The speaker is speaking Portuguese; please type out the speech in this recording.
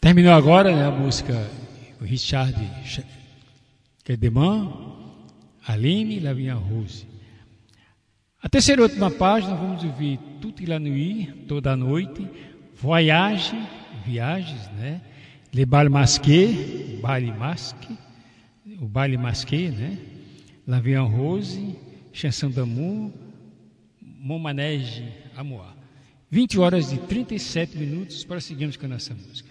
Terminou agora, né, a música o Richard Quedeman, Aline Lavinha Rose. A terceira e última página, vamos ouvir Toute la nuit, toda a noite, Voyage, viagens, né? Le Bal Masqué, baile masque, o baile masqué, né? Lavinha Rose, Chanson d'amour, Mon manège à moi. 20 horas e 37 minutos para seguirmos com a nossa música.